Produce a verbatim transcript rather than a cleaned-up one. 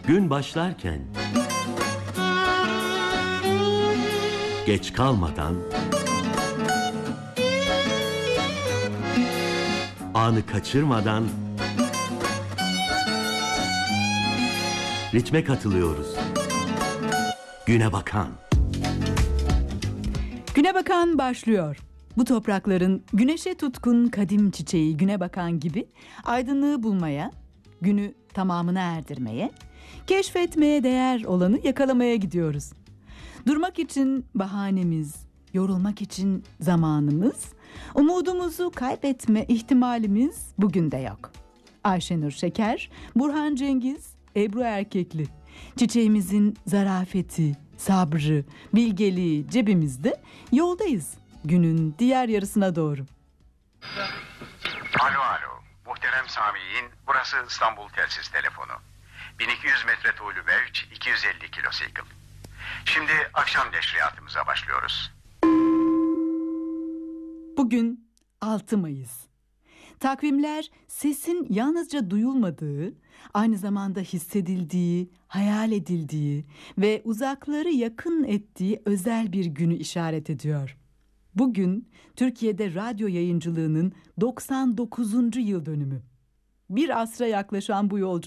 Gün başlarken geç kalmadan anı kaçırmadan ritme katılıyoruz. Güne bakan. Güne bakan başlıyor. Bu toprakların güneşe tutkun kadim çiçeği güne bakan gibi aydınlığı bulmaya, günü tamamına erdirmeye, keşfetmeye değer olanı yakalamaya gidiyoruz. Durmak için bahanemiz, yorulmak için zamanımız, umudumuzu kaybetme ihtimalimiz bugün de yok. Ayşenur Şeker, Burhan Cengiz, Ebru Erkekli. Çiçeğimizin zarafeti, sabrı, bilgeliği cebimizde, yoldayız günün diğer yarısına doğru. Alo alo, muhterem Sami'in, burası İstanbul Telsiz Telefonu. bin iki yüz metre tuğlu mevç, iki yüz elli kilosikl. Şimdi akşam neşriyatımıza başlıyoruz. Bugün altı Mayıs. Takvimler sesin yalnızca duyulmadığı, aynı zamanda hissedildiği, hayal edildiği ve uzakları yakın ettiği özel bir günü işaret ediyor. Bugün Türkiye'de radyo yayıncılığının doksan dokuzuncu yıl dönümü. Bir asra yaklaşan bu yolculuk